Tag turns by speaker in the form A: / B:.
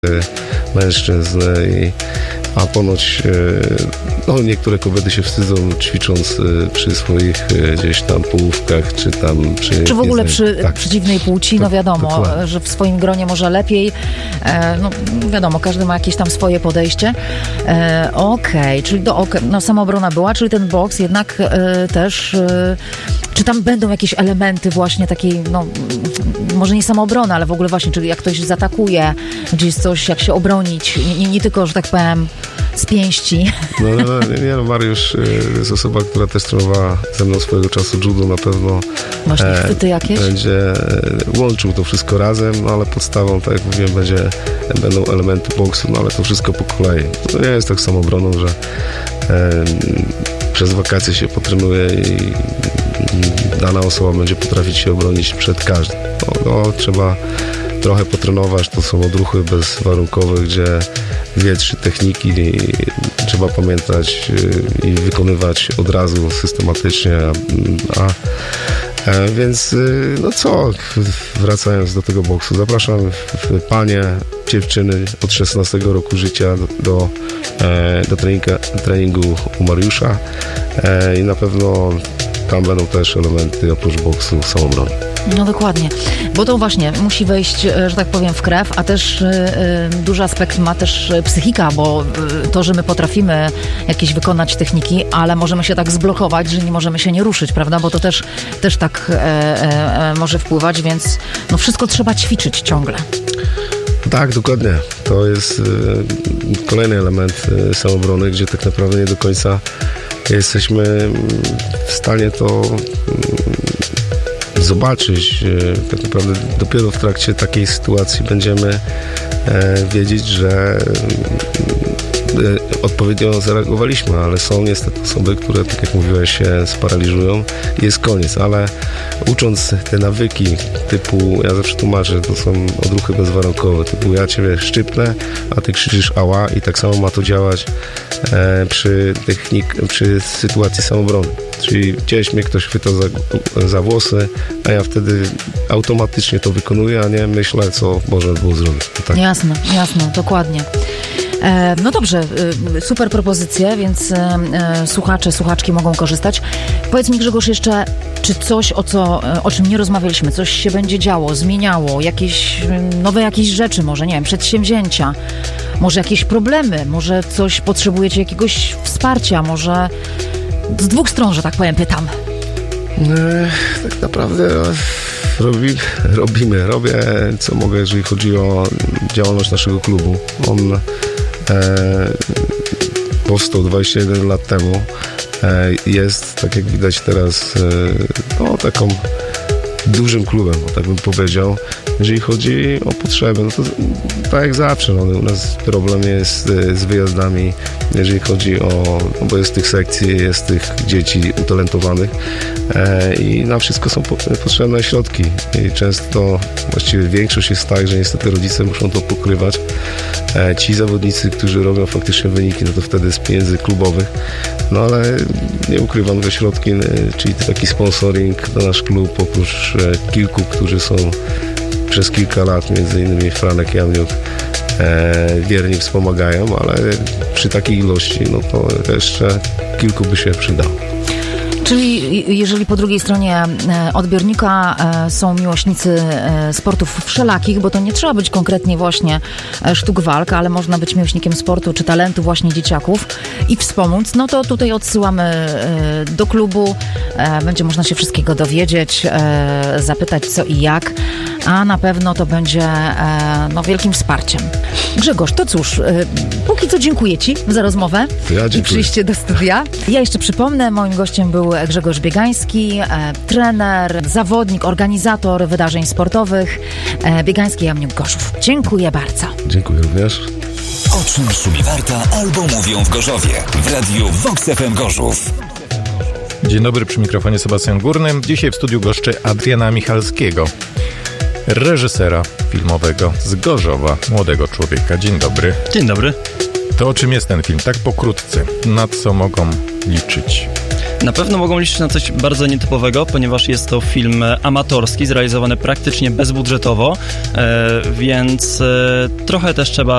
A: mężczyzn, a ponoć niektóre kobiety się wstydzą, ćwicząc przy swoich gdzieś tam połówkach, czy tam
B: czy w ogóle przy przeciwnej płci, no wiadomo, dokładnie, że w swoim gronie może lepiej, no wiadomo, każdy ma jakieś tam swoje podejście. Okej, czyli samoobrona była, czyli ten boks jednak też, czy tam będą jakieś elementy właśnie takiej, no może nie samoobrona, ale w ogóle właśnie, czyli jak ktoś zaatakuje, gdzieś coś, jak się obronić, nie tylko, że tak powiem, z pięści.
A: No, Mariusz jest osoba, która też trenowała ze mną swojego czasu judo, na pewno
B: właśnie chwyty jakieś?
A: Będzie łączył to wszystko razem, no ale podstawą, tak jak mówiłem, będą elementy boksu, no ale to wszystko po kolei. To nie jest tak samoobroną, że przez wakacje się potrenuje i dana osoba będzie potrafić się obronić przed każdym. Trzeba trochę potrenować, to są odruchy bezwarunkowe, gdzie 2-3 techniki trzeba pamiętać i wykonywać od razu systematycznie, więc no co, wracając do tego boksu, zapraszam panie, dziewczyny od 16 roku życia do treningu u Mariusza i na pewno tam będą też elementy oprócz boksu samoobrony.
B: No dokładnie, bo to właśnie musi wejść, że tak powiem, w krew, a też duży aspekt ma też psychika, bo to, że my potrafimy jakieś wykonać techniki, ale możemy się tak zblokować, że nie możemy się nie ruszyć, prawda, bo to też tak może wpływać, więc no wszystko trzeba ćwiczyć ciągle.
A: Tak, dokładnie. To jest kolejny element samoobrony, gdzie tak naprawdę nie do końca jesteśmy w stanie to zobaczyć. Tak naprawdę dopiero w trakcie takiej sytuacji będziemy wiedzieć, że odpowiednio zareagowaliśmy, ale są niestety osoby, które, tak jak mówiłeś, się sparaliżują i jest koniec, ale ucząc te nawyki typu, ja zawsze tłumaczę, to są odruchy bezwarunkowe, typu ja ciebie szczypnę, a ty krzyczysz ała i tak samo ma to działać przy sytuacji samoobrony. Czyli gdzieś mnie ktoś chwyta za włosy, a ja wtedy automatycznie to wykonuję, a nie myślę, co można było zrobić. Tak.
B: Jasne, dokładnie. No dobrze, super propozycje, więc słuchacze, słuchaczki mogą korzystać. Powiedz mi, Grzegorz, jeszcze, czy coś, o czym nie rozmawialiśmy, coś się będzie działo, zmieniało, jakieś nowe rzeczy, może, nie wiem, przedsięwzięcia, może jakieś problemy, może coś potrzebujecie jakiegoś wsparcia, może z dwóch stron, że tak powiem, pytam.
A: Tak naprawdę robię co mogę, jeżeli chodzi o działalność naszego klubu. On powstał 21 lat temu. Jest, tak jak widać teraz, taką dużym klubem, tak bym powiedział. Jeżeli chodzi o potrzeby, no to tak jak zawsze, u nas problem jest z wyjazdami, jeżeli chodzi bo jest tych sekcji, jest tych dzieci utalentowanych i na wszystko są potrzebne środki i często, właściwie większość jest tak, że niestety rodzice muszą to pokrywać. Ci zawodnicy, którzy robią faktycznie wyniki, no to wtedy z pieniędzy klubowych, no ale nie ukrywam, te środki, czyli taki sponsoring na nasz klub, oprócz kilku, którzy są przez kilka lat, między innymi Franek Jamniuk, wiernie wspomagają, ale przy takiej ilości, no to jeszcze kilku by się przydało.
B: Czyli jeżeli po drugiej stronie odbiornika są miłośnicy sportów wszelakich, bo to nie trzeba być konkretnie właśnie sztuk walk, ale można być miłośnikiem sportu czy talentu właśnie dzieciaków i wspomóc, no to tutaj odsyłamy do klubu, będzie można się wszystkiego dowiedzieć, zapytać co i jak, a na pewno to będzie wielkim wsparciem. Grzegorz, to cóż, póki co dziękuję Ci za rozmowę i przyjście do studia. Ja jeszcze przypomnę, moim gościem był Grzegorz Biegański, trener, zawodnik, organizator wydarzeń sportowych Biegański Jamniuk Gorzów. Dziękuję bardzo.
A: Dziękuję również.
C: O czym szumi warta albo mówią w Gorzowie w radiu Vox FM Gorzów.
D: Dzień dobry, przy mikrofonie Sebastian Górny. Dzisiaj w studiu goszczę Adriana Michalskiego, reżysera filmowego z Gorzowa, młodego człowieka. Dzień dobry.
E: Dzień dobry.
D: To o czym jest ten film? Tak pokrótce. Na co mogą liczyć?
E: Na pewno mogą liczyć na coś bardzo nietypowego, ponieważ jest to film amatorski, zrealizowany praktycznie bezbudżetowo, więc trochę też trzeba